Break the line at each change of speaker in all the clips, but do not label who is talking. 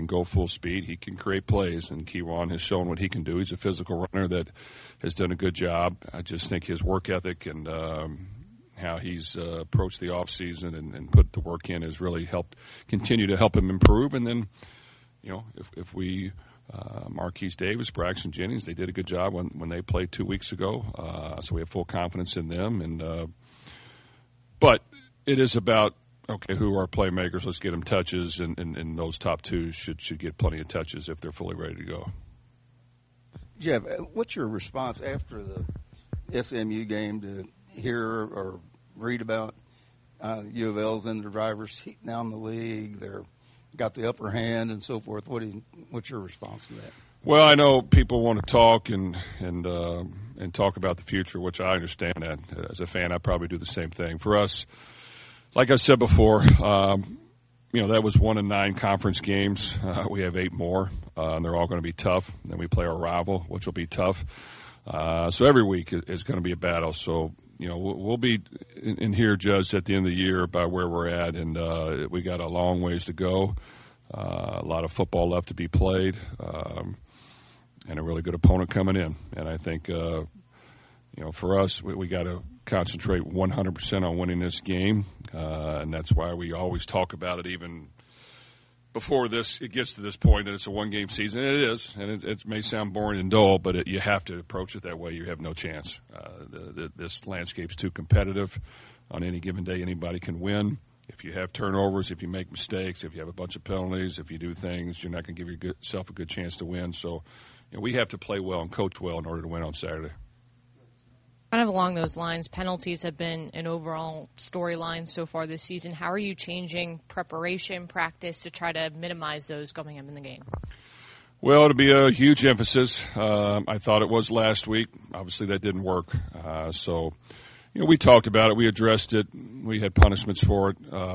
go full speed. He can create plays, and Kewan has shown what he can do. He's a physical runner that has done a good job. I just think his work ethic and how he's approached the offseason and put the work in has really continue to help him improve. And then, if we Marquise Davis, Braxton Jennings, they did a good job when they played 2 weeks ago. So we have full confidence in them. And but it is about, okay, who are our playmakers? Let's get them touches, and those top two should get plenty of touches if they're fully ready to go.
Jeff, what's your response after the SMU game to hear or read about U of L's in the driver's seat now in the league? They're got the upper hand and so forth. What's your response to that?
Well, I know people want to talk and talk about the future, which I understand that. As a fan, I probably do the same thing. For us, like I said before, that was 1 of 9 conference games. We have 8 more, and they're all going to be tough. Then we play our rival, which will be tough. So every week is going to be a battle. So, we'll be in here judged at the end of the year by where we're at, and we got a long ways to go. A lot of football left to be played, and a really good opponent coming in. And I think, for us, we got to concentrate 100% on winning this game, and that's why we always talk about it even before it gets to this point that it's a one-game season. And it is, and it may sound boring and dull, but you have to approach it that way. You have no chance. This landscape's too competitive. On any given day, anybody can win. If you have turnovers, if you make mistakes, if you have a bunch of penalties, if you do things, you're not going to give yourself a good chance to win. So we have to play well and coach well in order to win on Saturday.
Kind of along those lines, penalties have been an overall storyline so far this season. How are you changing preparation, practice to try to minimize those coming up in the game?
Well, it'll be a huge emphasis. I thought it was last week. Obviously, that didn't work. So, we talked about it. We addressed it. We had punishments for it.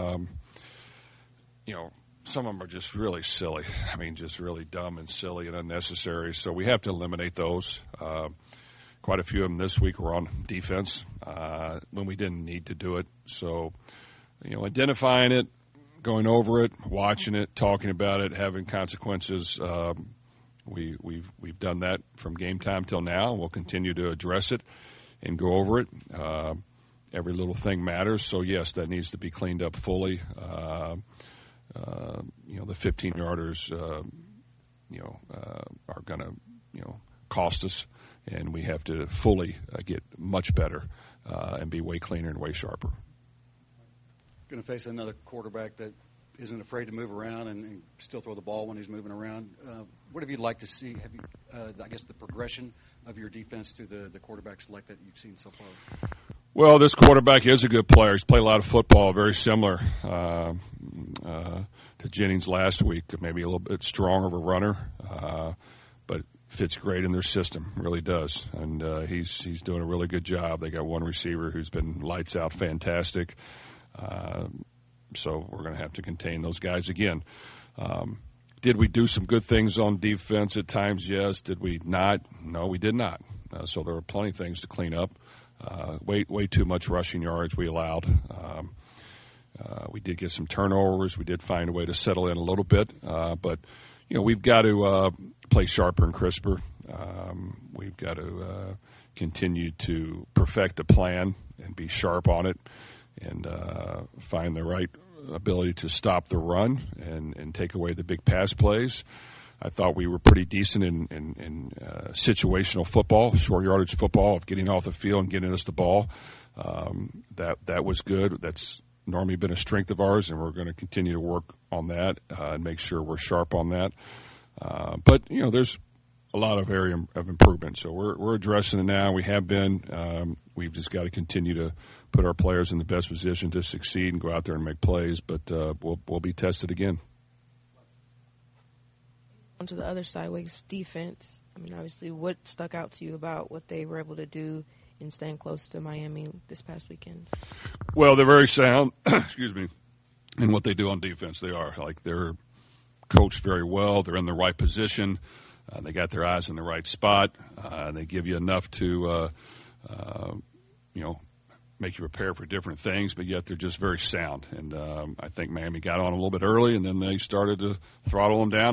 Some of them are just really silly. I mean, just really dumb and silly and unnecessary. So we have to eliminate those. Quite a few of them this week were on defense when we didn't need to do it. So, identifying it, going over it, watching it, talking about it, having consequences. We've done that from game time till now. We'll continue to address it and go over it. Every little thing matters. So, yes, that needs to be cleaned up fully. The 15-yarders, are going to, cost us. And we have to fully get much better and be way cleaner and way sharper.
Going to face another quarterback that isn't afraid to move around and still throw the ball when he's moving around. What have you like to see? Have you, the progression of your defense through the quarterback select that you've seen so far?
Well, this quarterback is a good player. He's played a lot of football, very similar to Jennings last week. Maybe a little bit stronger of a runner, but fits great in their system, really does. And he's doing a really good job. They got one receiver who's been lights out fantastic. So we're going to have to contain those guys again. Did we do some good things on defense at times? Yes. Did we not? No, we did not. So there were plenty of things to clean up. Way too much rushing yards we allowed. We did get some turnovers. We did find a way to settle in a little bit. But, we've got to play sharper and crisper. We've got to continue to perfect the plan and be sharp on it and find the right ability to stop the run and take away the big pass plays. I thought we were pretty decent in situational football, short yardage football, of getting off the field and getting us the ball. That was good. That's normally been a strength of ours, and we're going to continue to work on that and make sure we're sharp on that. But there's a lot of area of improvement, so we're addressing it now. We have been. We've just got to continue to put our players in the best position to succeed and go out there and make plays. But we'll be tested again.
On to the other side, Wake's defense. I mean, obviously, what stuck out to you about what they were able to do in staying close to Miami this past weekend?
Well, they're very sound. Excuse me. In what they do on defense, they're coached very well. They're in the right position. They got their eyes in the right spot. They give you enough to, make you prepare for different things, but yet they're just very sound. And I think Miami got on a little bit early, and then they started to throttle them down.